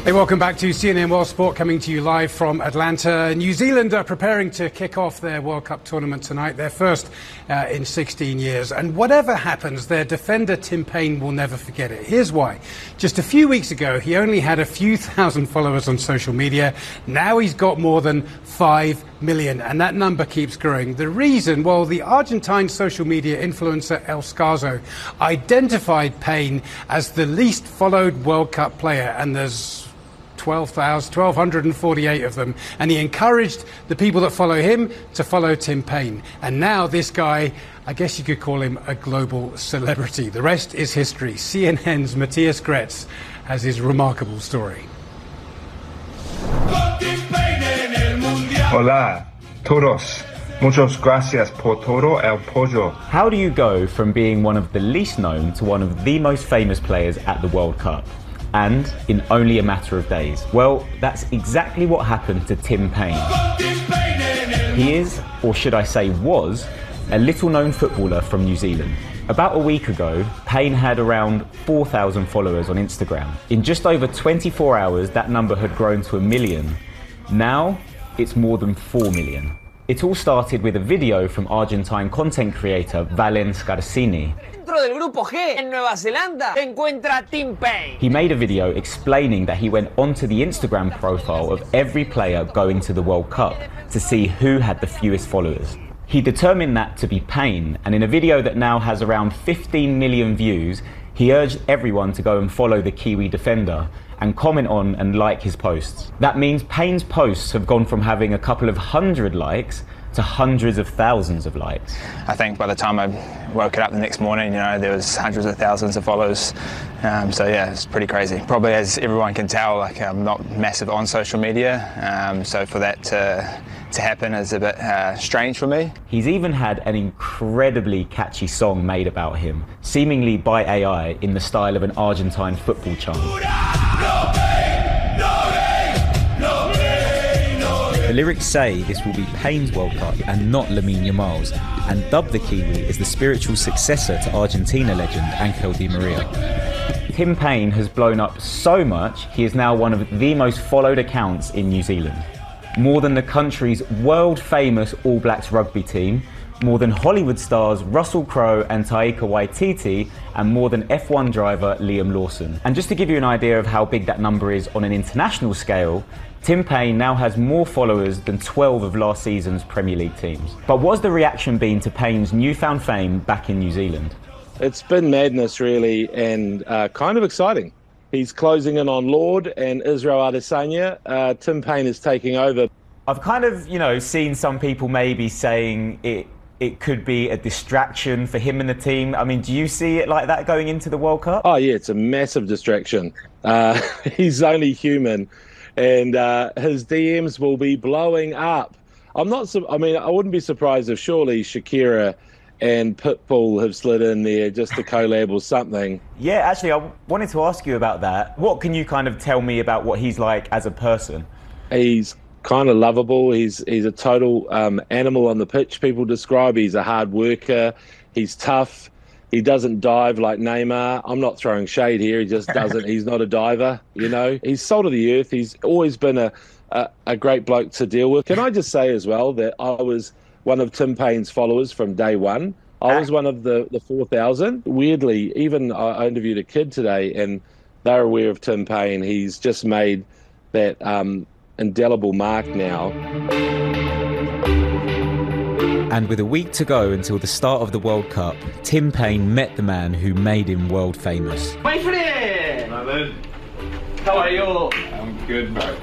Hey, welcome back to CNN World Sport, coming to you live from Atlanta. New Zealand are preparing to kick off their World Cup tournament tonight, their first in 16 years. And whatever happens, their defender Tim Paine will never forget it. Here's why. Just a few weeks ago, he only had a few thousand followers on social media. Now he's got more than 5 million, and that number keeps growing. The reason, well, the Argentine social media influencer El Scarzo identified Paine as the least followed World Cup player, and there's 1,248 of them, and he encouraged the people that follow him to follow Tim Paine. And now this guy, I guess you could call him a global celebrity. The rest is history. CNN's Matthias Gretz has his remarkable story. Hola, todos. Muchas gracias por todo el apoyo. How do you go from being one of the least known to one of the most famous players at the World Cup? And in only a matter of days? Well, that's exactly what happened to Tim Paine. He is, or should I say was, a little-known footballer from New Zealand. About a week ago, Paine had around 4,000 followers on Instagram. In just over 24 hours, that number had grown to 1 million. Now, it's more than 4 million. It all started with a video from Argentine content creator Valen Scarsini. Del Grupo G en Nueva Zelanda se encuentra Tim Paine. He made a video explaining that he went onto the Instagram profile of every player going to the World Cup to see who had the fewest followers. He determined that to be Paine, and in a video that now has around 15 million views, he urged everyone to go and follow the Kiwi defender and comment on and like his posts. That means Paine's posts have gone from having a couple of hundred likes to hundreds of thousands of likes. I think by the time I woke up the next morning, there was hundreds of thousands of followers. So yeah, it's pretty crazy. Probably, as everyone can tell, I'm not massive on social media. So for that to happen is a bit strange for me. He's even had an incredibly catchy song made about him, seemingly by AI, in the style of an Argentine football chant. The lyrics say this will be Paine's World Cup and not Lamine Yamal's, and dub the Kiwi as the spiritual successor to Argentina legend Angel Di Maria. Tim Paine has blown up so much, he is now one of the most followed accounts in New Zealand. More than the country's world-famous All Blacks rugby team, more than Hollywood stars Russell Crowe and Taika Waititi, and more than F1 driver Liam Lawson. And just to give you an idea of how big that number is on an international scale, Tim Paine now has more followers than 12 of last season's Premier League teams. But what's the reaction been to Paine's newfound fame back in New Zealand? It's been madness, really, and kind of exciting. He's closing in on Lord and Israel Adesanya. Tim Paine is taking over. I've kind of, seen some people maybe saying it could be a distraction for him and the team. I mean, do you see it like that going into the World Cup? Oh, yeah, it's a massive distraction. He's only human, and his DMs will be blowing up. I wouldn't be surprised if surely Shakira and Pitbull have slid in there just to collab or something. Yeah, actually, I wanted to ask you about that. What can you kind of tell me about what he's like as a person? He's kind of lovable. He's a total animal on the pitch, people describe. He's a hard worker. He's tough. He doesn't dive like Neymar. I'm not throwing shade here. He just doesn't. He's not a diver, He's salt of the earth. He's always been a great bloke to deal with. Can I just say as well that I was one of Tim Paine's followers from day one. I was one of the 4,000. Weirdly, even I interviewed a kid today, and they're aware of Tim Paine. He's just made that indelible mark now. And with a week to go until the start of the World Cup, Tim Paine met the man who made him world famous. My friend! How are you? I'm good, bro.